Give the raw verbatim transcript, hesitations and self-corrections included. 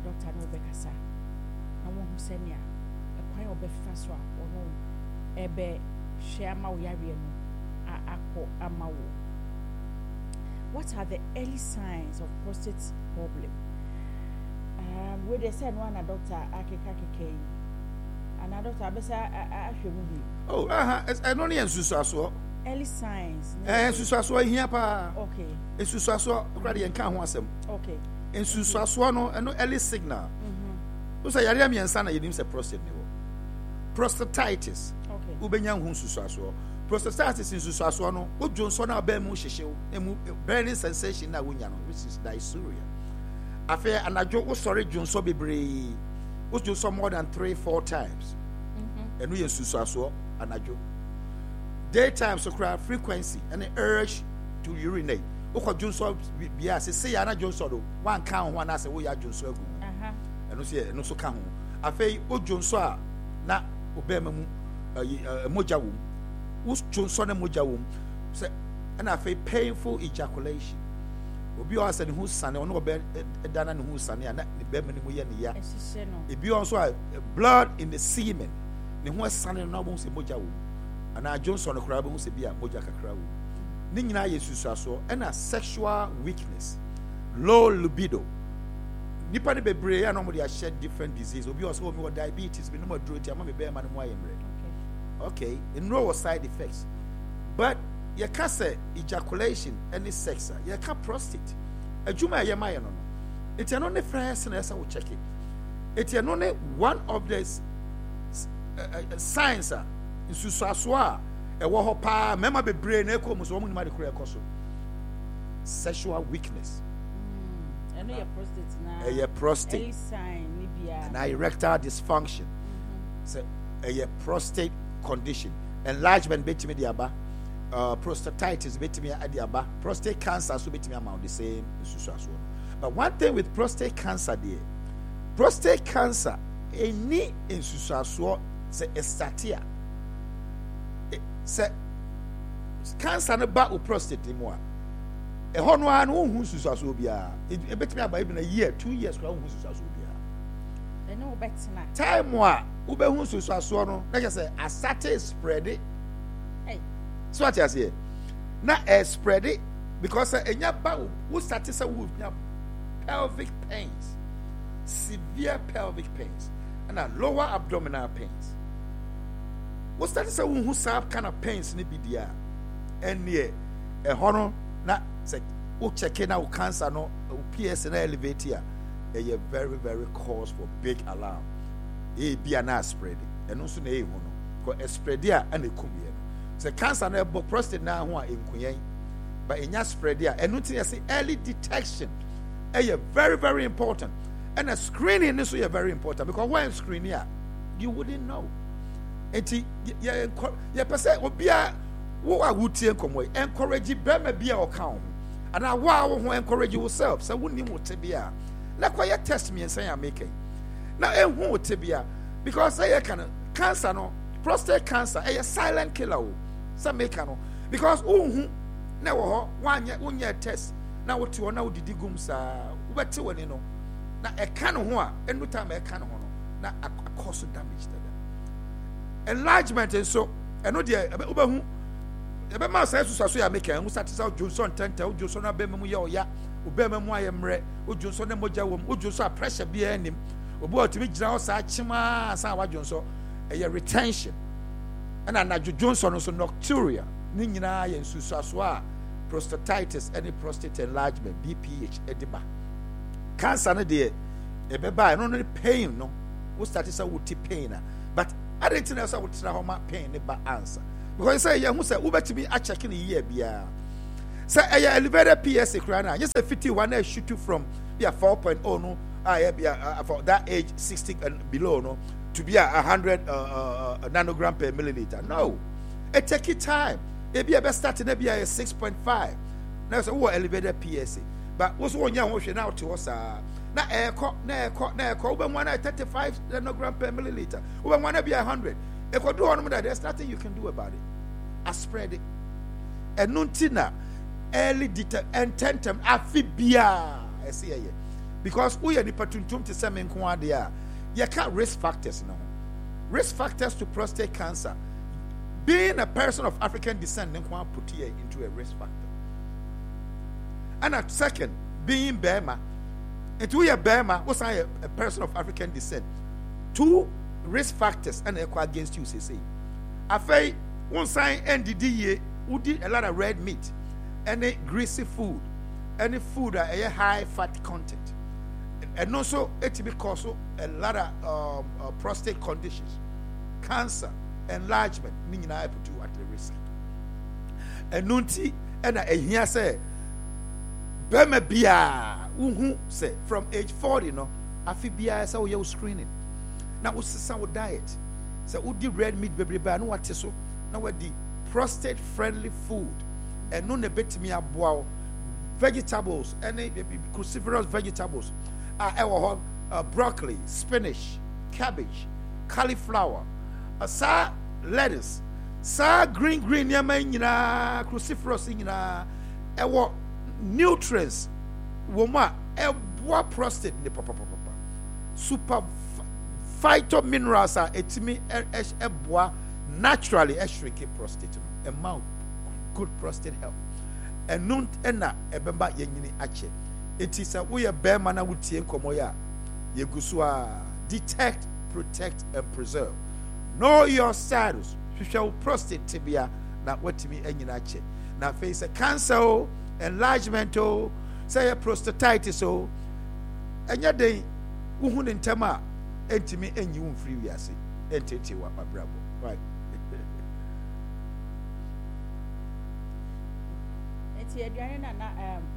doctor no bekasa na wo hu senia e kwan obefa so a ono ebe hwe ama wo yare no akọ ama wo. What are the early signs of prostate problem? Um, where they said one a doctor akeka keke and a doctor abesa ahwemu bi. Oh, aha, uh-huh. I only ensusuaso. Early signs. Eh, ensusuaso hia pa. Okay. Ensusuaso kra de enka ho asem. Okay. Ensusuaso no eno early signal. Mhm. So say yare amiensa na yedim se prostate ne wo. Prostatitis. Okay. Ubenya ho ensusuaso. Prostatitis ensusuaso no odwonso na ba mu hyehyew, emu burning sensation na wonya no, which is dysuria. Afi anajo wo sori dwonso bebre. Wo dwonso more than three four times. Mhm. Enu ye ensusuaso anajo. Daytime so cry frequency and the urge to urinate. Oko dwonso bia se se ya na dwonso do wan kan ho na se wo ya dwonso agu. Aha. Enu se enu so ka ho. Afi o dwonso a na obema mu moja wo. Wo dwonso na moja wo. Se na afi painful ejaculation. Obi o asa ne hu sane ono obe dana ne hu sane na ne be me ne mu ye ne ya. Esise no. Ebi on so blood in the semen. Ne hu sane no bo se moja wo. Ana Johnson no kraba mu se bia moja kakra wo. Ni nyina yesusuaso na sexual weakness, low libido. Nipa ne bebre ya no mo dey share different disease. Obi also o me with diabetes, me no mo duro ti ama me be ma ne mo ayemre. Okay. Okay, in no side effects. But you can say ejaculation any sex, you can prostate. Ajuma ya ma ye no no. It no ne friends na esa wo check it. It no ne one of the uh, uh, signs uh, nsusuaso a ewo ho pa mema bebre na ekomu so omu ni ma de kura ekoso sexual weakness. Mm, eno your prostate na a your prostate early sign ni bia and erectile dysfunction. So a your prostate condition, enlargement betimi di aba, uh, prostatitis betimi adi aba, prostate cancer so betimi amount the same nsusuaso. But one thing with prostate cancer there, prostate cancer any nsusuaso se estatia. Se cancer no ba o prostate mu a e ho no an wo hu susuaso bia e betimi aba ibi na year two years kwa wo hu susuaso bia e no betina time a wo be hu susuaso no na je say asate spread it hey so what you say na e spread it because enya ba wo start say wo nya pelvic pains, severe pelvic pains and lower abdominal pains. What started say who have kind of pains ni bidia and near a honor na say o check in out cancer no P S na elevate here a very very cause for big alarm. E be na spread and also na e ho no ko spread here and e kum here. Say cancer na bo prostate na ho a enkuyen but enya spread here and nothing say early detection a very very important and a screening is so very important because when screen here you wouldn't know. Enti ya ya pese obia wo a wutie nkomo encourage bema bia o ka ho ana wo a wo ho encourage yourself say woni mo te bia na kwa ya test me nsan ya make na ehun o te bia because say can cancer no prostate cancer e silent killer o say make no because unhu na wo ho wanye wonye test na wo te wo na wo didi gum sa wo bete woni no na e ka no ho a enu time e ka no ho no na cause damage to enlargement and so eno de obahu ebe ma say susuaso ya make en satisa Johnson tenta o Johnson na bema mu ya oya obema mu ayemre o Johnson na moja wom o Johnson a pressure bia anim obo otimi gina o sa chima sa wa Johnson e retention ana na Johnson so nocturia ni nyina ya susuaso a prostatitis any prostate enlargement B P H ediba cancer na de ebe ba no no pain no o statisa wuti pain na but I didn't know so what na pain ne ba answer because say you say we bet me a check in year bia say a elevated P S A krana just a fifty-one na shoot from yeah four point oh no ah yeah for that age sixty and below no to be a one hundred uh, uh, nanogram per milliliter. No, it take it time. It be a best start in a six point five. Now so what elevated P S A but what's one young ocean now to us uh na eko na eko na eko ube mwana thirty-five nanogram per milliliter ube mwana be one hundred eko do on that there's nothing you can do about it. I spread it and nuntina early deter and tentem afibia I see here because we are nipa tuntum te se me nko ade a you can't risk factors no risk factors to prostate cancer. Being a person of African descent nko put you into a risk factor. And at second, being Burma, it we are Burma was I a, a person of African descent. Two risk factors and equal against you say say. Afei one sign N D D ye who did a lot of red meat, any greasy food, any food that a high fat content. And also it be cause a lot of um, uh, prostate conditions, cancer, enlargement, meaning I put you at the risk. And nunti and a here say Bema bia uhu say from age forty no afi bia say we screening. Now we say diet. Say we di red meat baby ba no what so now we di prostate friendly food and no ne betimi aboa vegetables any cruciferous vegetables are uh, uh, broccoli, spinach, cabbage, cauliflower, uh, sa lettuce, sa green green yama nyina cruciferous nyina ewo nutrients woma eboa prostate ne papa papa super phyto minerals are etimi eboa naturally shrink prostate no amount good prostate health and nun ena ebemba yenyini ache. It is a we a bear mana wutie nkomo ya yegusua detect, protect and preserve. Know your status. Hwehwe prostate tibia na watimi enyina ache. Na face a cancer, enlargement, oh, say a prostatitis, oh, and yet they who in Tama entimi and you free yasi, entity what my bravo, right? It's a um